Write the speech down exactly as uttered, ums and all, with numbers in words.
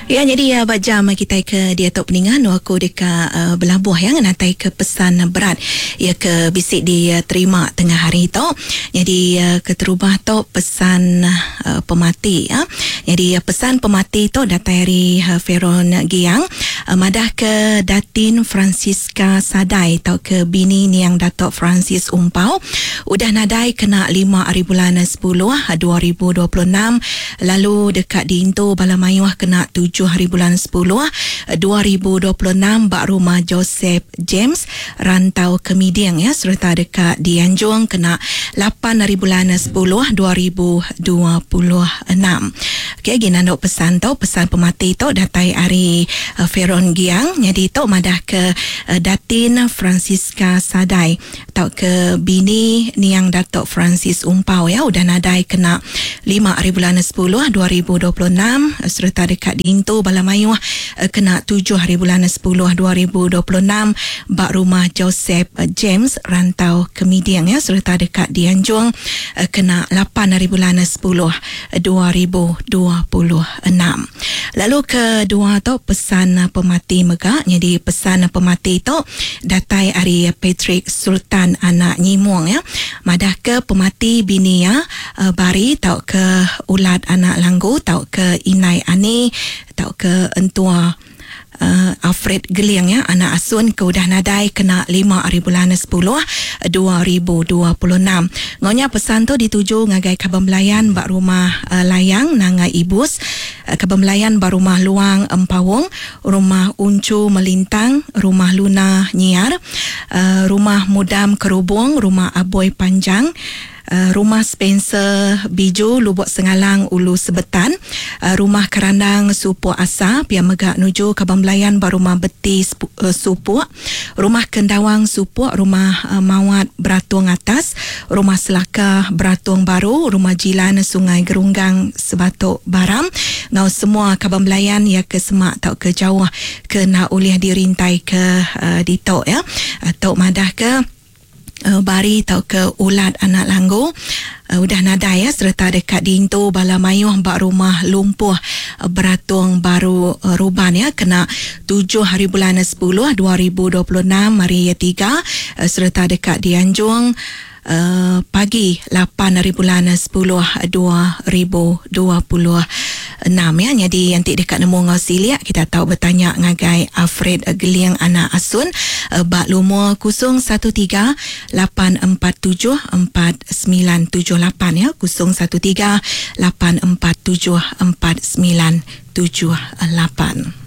Ya, jadi uh, bajam kita ke dia tok peningan aku dekat uh, belabuh yang natai ke pesan berat ya ke bisik di uh, terima tengah hari tu. Jadi uh, keterubah tu pesan uh, pemati ya. Jadi uh, pesan pemati tu datai dari uh, Feron Giang uh, madah ke Datin Francisca Sadai tau ke bini ni yang Datuk Francis Umpau udah nadai kena lima hari bulan sepuluh dua ribu dua puluh enam, lalu dekat di Into Balamayuh kena tujuh hari bulan sepuluh dua ribu dua puluh enam bak rumah Joseph James rantau ke Midiang ya, serta dekat di Anjung kena lapan hari bulan sepuluh dua ribu dua puluh enam. Okey, gini nak pesan tau pesan pemati tau datai hari uh, Feron Giang. Jadi tau madah ke uh, Datin Francisca Sadai tau ke bini ni yang Datuk Francis Umpau ya, udah nadai kena lima hari bulan sepuluh dua ribu dua puluh enam, serta dekat di Into Balamayuh uh, kena tujuh hari bulan sepuluh dua ribu dua puluh enam bak rumah Joseph uh, James rantau ke Midiang ya, serta dekat di Anjung uh, kena lapan hari bulan sepuluh dua ribu dua puluh enam. Lalu kedua tu pesan uh, pemati megak. Jadi pesan uh, pemati tu datai hari Patrick Sultan anak Nyimuang ya, madah ke pemati bini ya uh, bari tau ke ulat anak langgu tau ke Inai Ani tau ke entua Uh, Alfred Geliang ya, anak asun ke udah nadai kena lima hari bulan sepuluh dua ribu dua puluh enam. Ngonya pesan tu dituju ngagai Kaban Belayan bak rumah uh, Layang nangai Ibus, uh, Kaban Belayan bak rumah Luang Empawong, rumah Uncu Melintang, rumah Luna Nyiar, uh, rumah Mudam Kerubung, rumah Aboy Panjang, Uh, rumah Spencer Biju Lubuk Sengalang Ulu Sebetan, uh, rumah Kerandang Supuk Asa Pia Megak nuju Kaban Belayan bar rumah Beti uh, Supuk, rumah Kendawang Supuk, rumah uh, Mawat Beratung Atas, rumah Selaka Beratung Baru, rumah Jilan Sungai Gerunggang Sebatuk Baram. Ngau semua Kaban Belayan ya ke semak tau ke jauh ke nak uliah dirintai ke uh, ditok ya, uh, tok madah ke Uh, bari tau ke ulat anak langgu uh, udah nadai ya, serta dekat di Into Balamayuh bak rumah lumpuh uh, Beratung Baru uh, Ruban ya, kena tujuh hari bulan sepuluh dua ribu dua puluh enam hari ya tiga, uh, serta dekat di Anjung uh, pagi lapan hari bulan sepuluh dua ribu dua puluh enam ya. Jadi nanti dekat nemu ngausilia kita tahu bertanya ngagai Alfred Geliang anak asun uh, bak lumur kosong satu tiga lapan empat tujuh empat sembilan tujuh lapan ya, kosong satu tiga lapan empat tujuh empat sembilan tujuh lapan.